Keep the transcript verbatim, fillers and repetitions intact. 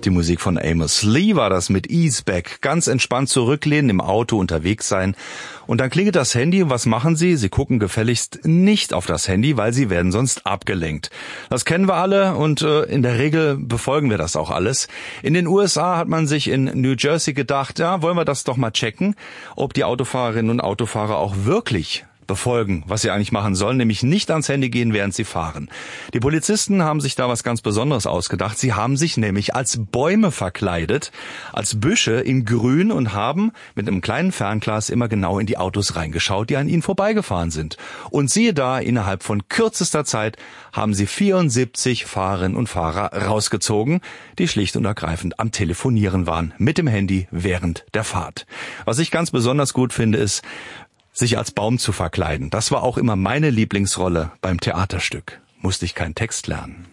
Die Musik von Amos Lee war das mit Ease Back. Ganz entspannt zurücklehnen, im Auto unterwegs sein. Und dann klingelt das Handy und was machen Sie? Sie gucken gefälligst nicht auf das Handy, weil Sie werden sonst abgelenkt. Das kennen wir alle und äh, in der Regel befolgen wir das auch alles. In den U S A hat man sich in New Jersey gedacht, ja, wollen wir das doch mal checken, ob die Autofahrerinnen und Autofahrer auch wirklich befolgen, was sie eigentlich machen sollen, nämlich nicht ans Handy gehen, während sie fahren. Die Polizisten haben sich da was ganz Besonderes ausgedacht. Sie haben sich nämlich als Bäume verkleidet, als Büsche in Grün und haben mit einem kleinen Fernglas immer genau in die Autos reingeschaut, die an ihnen vorbeigefahren sind. Und siehe da, innerhalb von kürzester Zeit haben sie vierundsiebzig Fahrerinnen und Fahrer rausgezogen, die schlicht und ergreifend am Telefonieren waren, mit dem Handy während der Fahrt. Was ich ganz besonders gut finde, ist, sich als Baum zu verkleiden. Das war auch immer meine Lieblingsrolle beim Theaterstück. Musste ich keinen Text lernen.